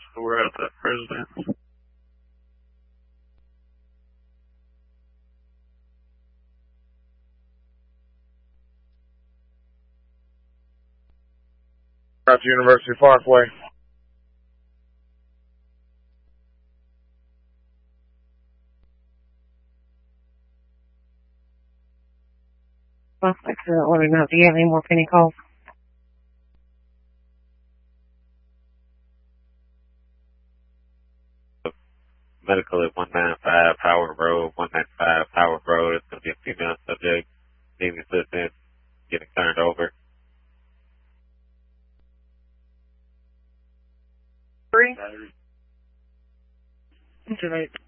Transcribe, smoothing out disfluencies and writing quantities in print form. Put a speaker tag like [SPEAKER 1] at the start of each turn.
[SPEAKER 1] We're at the residence.
[SPEAKER 2] Out to University Parkway.
[SPEAKER 3] Suspect let me know. Do you have any more penny calls?
[SPEAKER 1] Medical at 195 Howard Road, 195 Howard Road. It's going to be a female subject needing assistance, getting turned over.
[SPEAKER 3] 3. Intubate.